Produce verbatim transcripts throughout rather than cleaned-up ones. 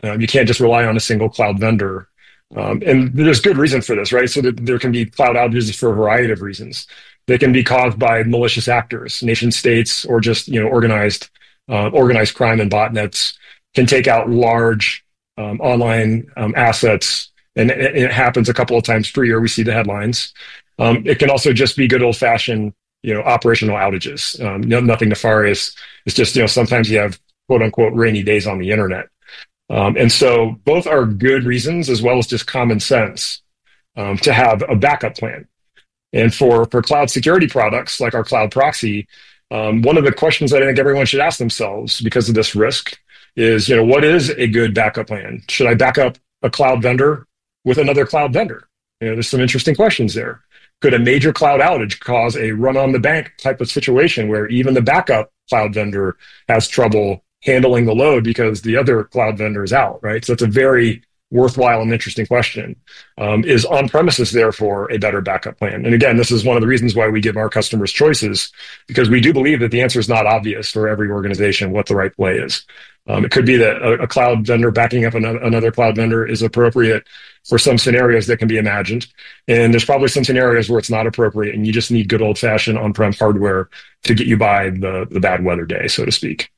Um, you can't just rely on a single cloud vendor. Um, and there's good reason for this, right? So that there can be cloud outages for a variety of reasons. They can be caused by malicious actors, nation states, or just you know organized uh, organized crime and botnets can take out large um, online um, assets, and it, it happens a couple of times per year. We see the headlines. Um, it can also just be good old fashioned you know operational outages. Um, no, nothing nefarious. It's just you know sometimes you have quote unquote rainy days on the internet. Um, and so both are good reasons as well as just common sense um, to have a backup plan. And for, for cloud security products like our cloud proxy, um, one of the questions that I think everyone should ask themselves because of this risk is, you know, what is a good backup plan? Should I back up a cloud vendor with another cloud vendor? You know, there's some interesting questions there. Could a major cloud outage cause a run on the bank type of situation where even the backup cloud vendor has trouble handling the load because the other cloud vendor is out, right? So it's a very worthwhile and interesting question. Um, is on-premises therefore a better backup plan? And again, this is one of the reasons why we give our customers choices, because we do believe that the answer is not obvious for every organization what the right play is. Um, it could be that a, a cloud vendor backing up another, another cloud vendor is appropriate for some scenarios that can be imagined. And there's probably some scenarios where it's not appropriate and you just need good old-fashioned on-prem hardware to get you by the, the bad weather day, so to speak.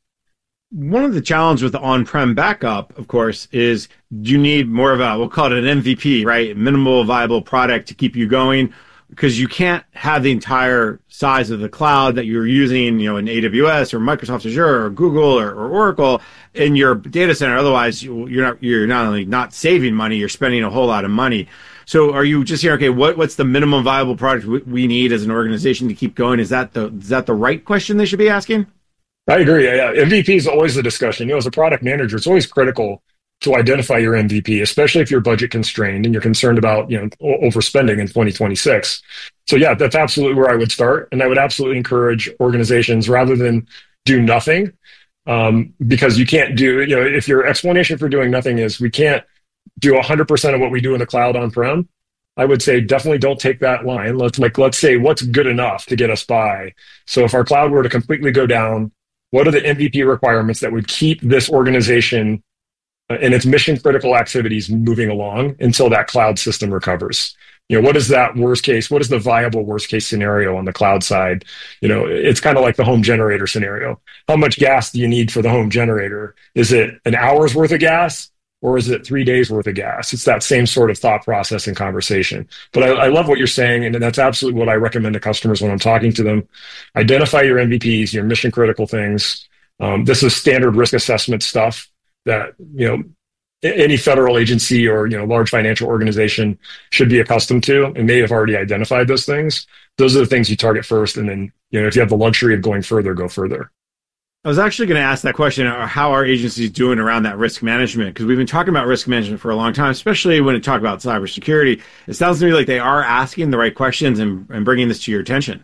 One of the challenges with the on-prem backup, of course, is you need more of a, we'll call it an M V P, right? Minimal viable product to keep you going, because you can't have the entire size of the cloud that you're using, you know, in A W S or Microsoft Azure or Google or, or Oracle in your data center. Otherwise, you, you're not, you're not only not saving money, you're spending a whole lot of money. So are you just here, okay, what, what's the minimum viable product we need as an organization to keep going? Is that the, is that the right question they should be asking? I agree. Yeah, M V P is always the discussion. You know, as a product manager, it's always critical to identify your M V P, especially if you're budget constrained and you're concerned about, you know, overspending in twenty twenty-six. So yeah, that's absolutely where I would start. And I would absolutely encourage organizations rather than do nothing, um, because you can't do, you know, if your explanation for doing nothing is we can't do one hundred percent of what we do in the cloud on-prem, I would say definitely don't take that line. Let's like, let's say what's good enough to get us by. So if our cloud were to completely go down, what are the M V P requirements that would keep this organization and its mission critical activities moving along until that cloud system recovers? You know, what is that worst case? What is the viable worst case scenario on the cloud side? You know, it's kind of like the home generator scenario. How much gas do you need for the home generator? Is it an hour's worth of gas? Or is it three days worth of gas? It's that same sort of thought process and conversation. But I, I love what you're saying, and that's absolutely what I recommend to customers when I'm talking to them. Identify your M V Ps, your mission critical things. Um, this is standard risk assessment stuff that you know any federal agency or you know large financial organization should be accustomed to, and may have already identified those things. Those are the things you target first, and then you know if you have the luxury of going further, go further. I was actually going to ask that question, how are agencies doing around that risk management? Because we've been talking about risk management for a long time, especially when we talk about cybersecurity. It sounds to me like they are asking the right questions and, and bringing this to your attention.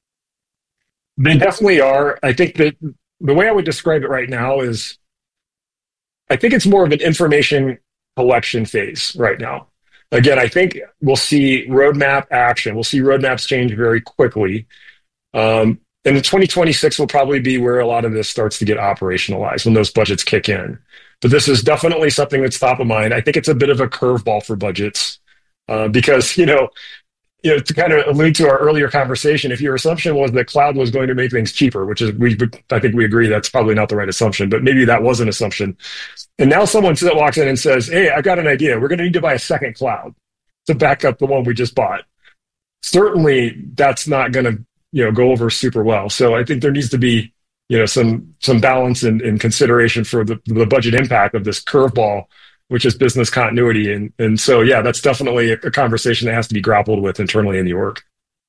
They definitely are. I think that the way I would describe it right now is, I think it's more of an information collection phase right now. Again, I think we'll see roadmap action. We'll see roadmaps change very quickly. Um, And in twenty twenty-six will probably be where a lot of this starts to get operationalized when those budgets kick in. But this is definitely something that's top of mind. I think it's a bit of a curveball for budgets uh, because, you know, you know, to kind of allude to our earlier conversation, if your assumption was that cloud was going to make things cheaper, which is, we, I think we agree that's probably not the right assumption, but maybe that was an assumption. And now someone walks in and says, hey, I got an idea. We're going to need to buy a second cloud to back up the one we just bought. Certainly, that's not going to you know, go over super well. So I think there needs to be, you know, some some balance and, and consideration for the, the budget impact of this curveball, which is business continuity. And and so, yeah, that's definitely a, a conversation that has to be grappled with internally in the org.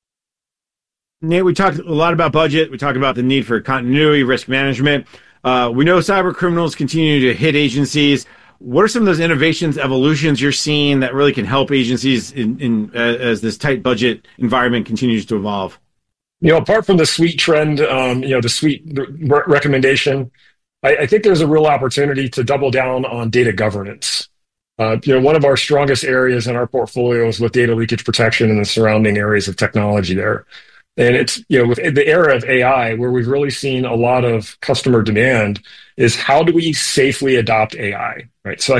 Nate, we talked a lot about budget. We talked about the need for continuity, risk management. Uh, we know cyber criminals continue to hit agencies. What are some of those innovations, evolutions you're seeing that really can help agencies in, in uh, as this tight budget environment continues to evolve? You know, apart from the suite trend, um, you know, the suite re- recommendation, I, I think there's a real opportunity to double down on data governance. Uh, you know, one of our strongest areas in our portfolio is with data leakage protection and the surrounding areas of technology there. And it's, you know, with the era of A I, where we've really seen a lot of customer demand is how do we safely adopt A I, right? So I